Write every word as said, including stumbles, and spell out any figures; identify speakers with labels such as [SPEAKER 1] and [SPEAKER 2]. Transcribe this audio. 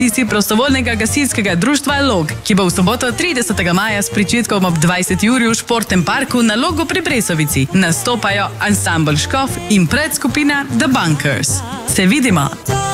[SPEAKER 1] si prostovoljnega gasilskega društva Log, ki bo v soboto tridesetega maja s pričetkom ob dvajseti uri v športnem parku na Logu pri Brezovici. Nastopajo ansambl Škof in predskupina The Bunkers. Se vidimo!